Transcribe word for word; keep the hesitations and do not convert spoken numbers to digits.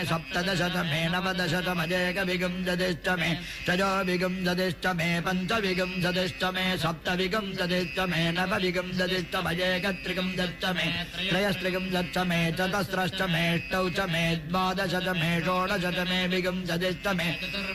सप्तदशतमे नवदशतमजेकविगुंसतिश्च मे त्रयोविगुंसतिश्च मे पञ्चविगुंसतिश्च मे सप्तविगुंसतिश्च मे नवविगुंसतिश्च मजेकत्रिगुंसतिश्च मे त्रयस्त्रिगुंसतिश्च मे चतस्रश्च मे अष्टौ च मे द्वादश च मे षोडश च मे विगुंसतिश्च मे